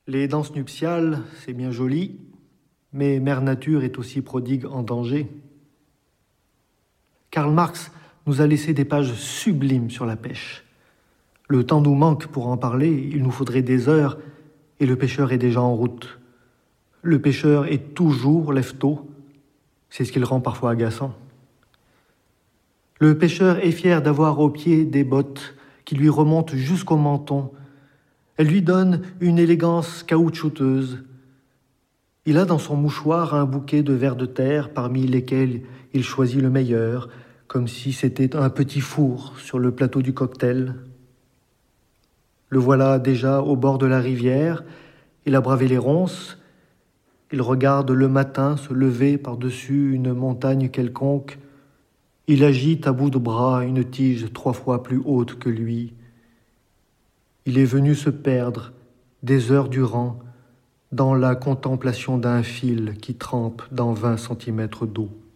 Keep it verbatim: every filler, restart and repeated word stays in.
Les danses nuptiales, c'est bien joli, mais Mère Nature est aussi prodigue en danger. Karl Marx nous a laissé des pages sublimes sur la pêche. Le temps nous manque pour en parler, il nous faudrait des heures, et le pêcheur est déjà en route. Le pêcheur est toujours lève-tôt, c'est ce qui le rend parfois agaçant. Le pêcheur est fier d'avoir aux pieds des bottes qui lui remontent jusqu'au menton. Elles lui donnent une élégance caoutchouteuse. Il a dans son mouchoir un bouquet de vers de terre parmi lesquels il choisit le meilleur, comme si c'était un petit four sur le plateau du cocktail. Le voilà déjà au bord de la rivière, il a bravé les ronces, il regarde le matin se lever par-dessus une montagne quelconque, il agite à bout de bras une tige trois fois plus haute que lui. Il est venu se perdre des heures durant dans la contemplation d'un fil qui trempe dans vingt centimètres d'eau.